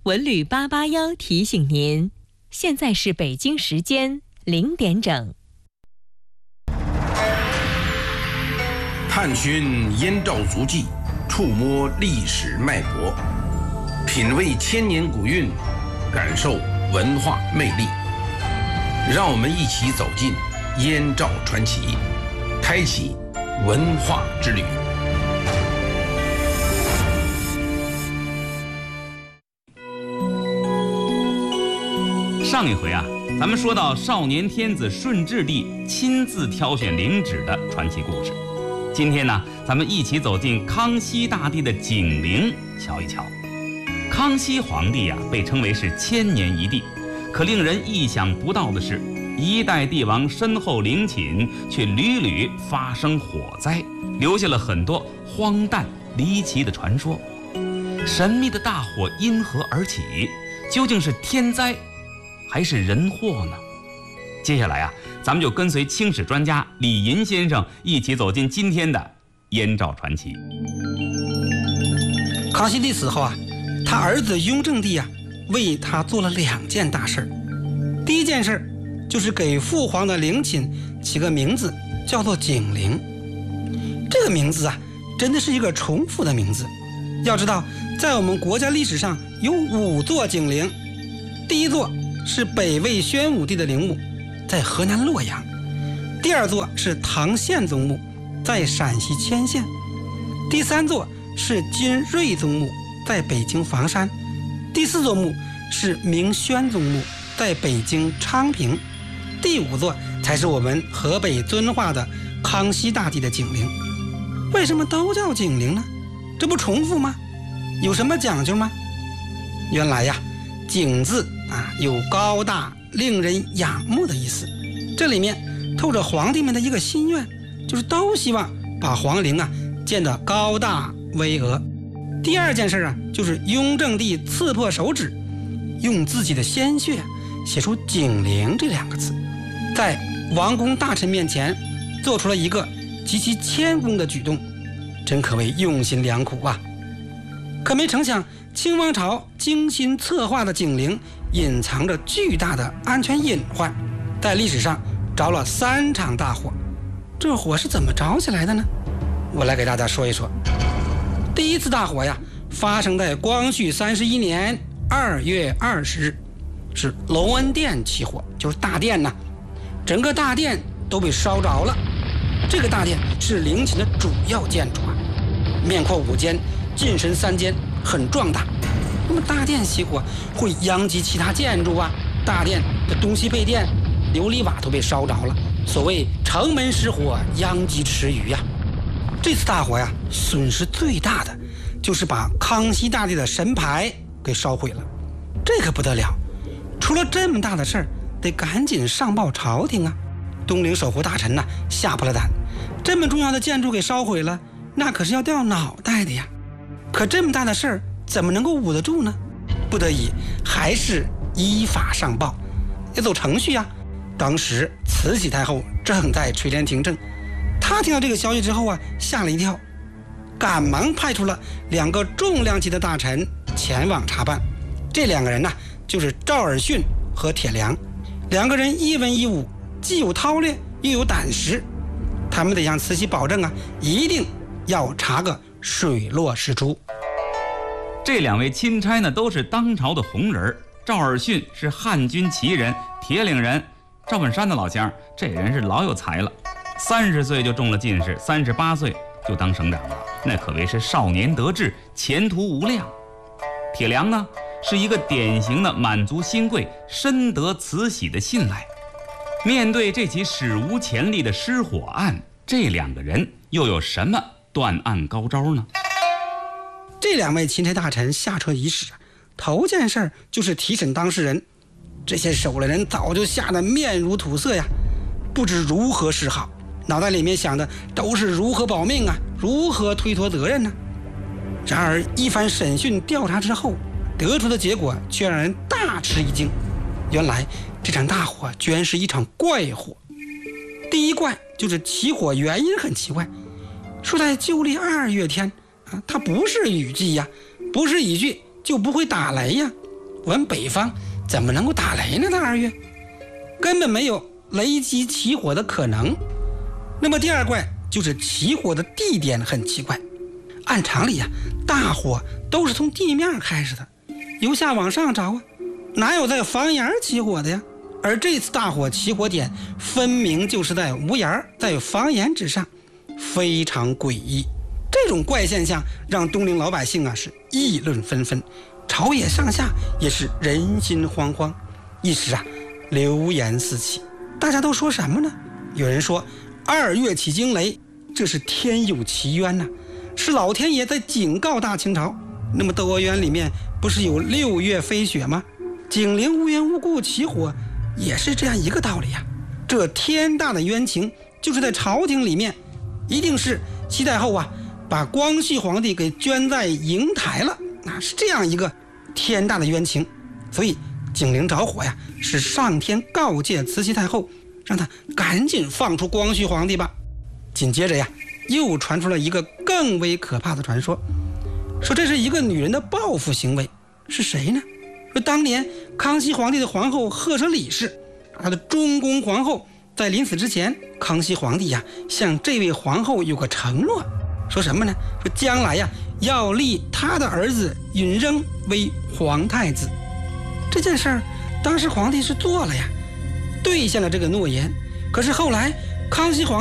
文旅881提醒您，现在是北京时间0点整。 探寻燕赵足迹，触摸历史脉搏，品味千年古韵，感受文化魅力。让我们一起走进燕赵传奇，开启文化之旅。 上一回啊，咱们说到少年天子顺治帝亲自挑选陵址的传奇故事。今天呢，咱们一起走进康熙大帝的景陵，瞧一瞧。康熙皇帝啊，被称为是千年一帝，可令人意想不到的是，一代帝王身后陵寝却屡屡发生火灾，留下了很多荒诞离奇的传说。神秘的大火因何而起？究竟是天灾还是人祸呢？接下来啊，咱们就跟随清史专家李银先生一起走进今天的燕赵传奇。 康熙帝死后啊，他儿子雍正帝啊，为他做了2件大事。第一件事就是给父皇的陵寝起个名字，叫做景陵。这个名字啊，真的是一个重复的名字。要知道，在我们国家历史上有5座景陵，第一座是北魏宣武帝的陵墓，在河南洛阳；第2座是唐宪宗墓，在陕西迁县；第3座是金睿宗墓，在北京房山；第4座墓是明宣宗墓，在北京昌平；第5座才是我们河北遵化的康熙大帝的景陵。为什么都叫景陵呢？这不重复吗？有什么讲究吗？原来呀，景字有高大令人仰慕的意思，这里面透着皇帝们的一个心愿，就是都希望把皇陵建得高大巍峨。第2件事就是雍正帝刺破手指，用自己的鲜血写出景陵这2个字，在王公大臣面前做出了一个极其谦恭的举动，真可谓用心良苦啊。可没成想，清王朝精心策划的景陵隐藏着巨大的安全隐患，在历史上着了3场大火。这火是怎么着起来的呢？我来给大家说一说。第一次大火呀，发生在光绪31年2月20日，是隆恩殿起火，就是大殿整个大殿都被烧着了。这个大殿是陵寝的主要建筑面阔5间，进深3间，很壮大。那么大殿起火会殃及其他建筑大殿的东西配殿、琉璃瓦都被烧着了。所谓城门失火，殃及池鱼这次大火损失最大的就是把康熙大帝的神牌给烧毁了。这可不得了，出了这么大的事儿，得赶紧上报朝廷东陵守护大臣吓破了胆，这么重要的建筑给烧毁了，那可是要掉脑袋的呀。可这么大的事儿怎么能够捂得住呢？不得已还是依法上报，要走程序当时慈禧太后正在垂帘听政，她听到这个消息之后吓了一跳，赶忙派出了2个重量级的大臣前往查办。这2个人就是赵尔巽和铁良。2个人一文一武，既有韬略又有胆识，他们得向慈禧保证一定要查个水落石出。 这2位钦差呢，都是当朝的红人。赵尔巽是汉军旗人、铁岭人，赵本山的老乡，这人是老有才了。30岁就中了进士，38岁就当省长了，那可谓是少年得志，前途无量。铁良呢，是一个典型的满族新贵，深得慈禧的信赖。面对这起史无前例的失火案，这2个人又有什么断案高招呢？ 这2位钦差大臣下车仪式头件事就是提审当事人。这些守了人早就吓得面如土色不知如何是好，脑袋里面想的都是如何保命如何推脱责任然而一番审讯调查之后，得出的结果却让人大吃一惊。原来这场大火居然是一场怪火。第一怪就是起火原因很奇怪，说在旧历2月天它不是雨季不是雨季就不会打雷我们北方怎么能够打雷呢？大2月根本没有雷击起火的可能。那么第二怪就是起火的地点很奇怪，按常理大火都是从地面开始的，由下往上着哪有在房檐起火的呀？而这次大火起火点分明就是在屋檐，在房檐之上，非常诡异。这种怪现象让东陵老百姓是议论纷纷，朝野上下也是人心惶惶，一时流言四起。大家都说什么呢？有人说2月起惊雷，这是天有奇冤是老天爷在警告大清朝。那么窦娥冤里面不是有6月飞雪吗？景陵无缘无故起火也是这样一个道理这天大的冤情就是在朝廷里面，一定是西太后把光绪皇帝给捐在瀛台了，是这样一个天大的冤情。所以景陵着火是上天告诫慈禧太后，让他赶紧放出光绪皇帝吧。紧接着又传出了一个更为可怕的传说，说这是一个女人的报复行为。是谁呢？说当年康熙皇帝的皇后赫舍里氏，她的中宫皇后，在临死之前，康熙皇帝向这位皇后有个承诺，说什么呢？说将来要立他的儿子允禛为皇太子。这件事儿当时皇帝是做了兑现了这个诺言。可是后来康熙皇